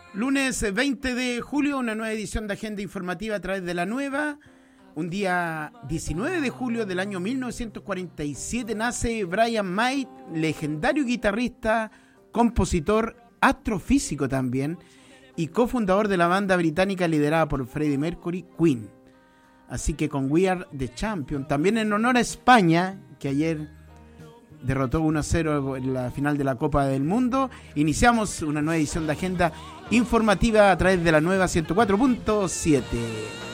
Lunes 20 de julio, una nueva edición de Agenda Informativa a través de La Nueva. Un día 19 de julio del año 1947 nace Brian May, legendario guitarrista, compositor, astrofísico también, y cofundador de la banda británica liderada por Freddie Mercury, Queen. Así que con We Are The Champion, también en honor a España, que ayer derrotó 1-0 en la final de la Copa del Mundo, iniciamos una nueva edición de Agenda Informativa a través de La Nueva 104.7.